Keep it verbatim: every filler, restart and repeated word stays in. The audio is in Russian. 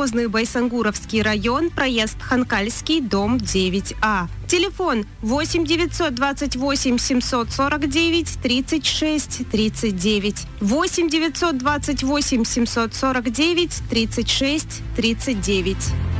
Колхозный Байсангуровский район, проезд Ханкальский, дом девять А. Телефон восемь девятьсот двадцать восемь семьсот сорок девять тридцать шесть тридцать девять. восемь девятьсот двадцать восемь семьсот сорок девять тридцать шесть тридцать девять.